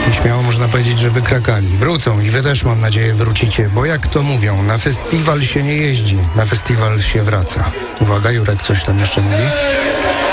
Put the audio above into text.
I śmiało można powiedzieć, że wykrakali. Wrócą i wy też, mam nadzieję, wrócicie, bo jak to mówią, na festiwal się nie jeździ, na festiwal się wraca. Uwaga, Jurek coś tam jeszcze mówi.